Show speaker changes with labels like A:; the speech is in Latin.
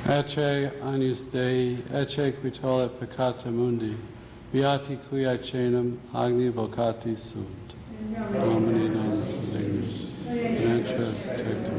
A: Ecce agnus Dei, ecce qui tollet peccata mundi, beati qui aecenum agni vocati sunt. Domini non dignus, in entras tectum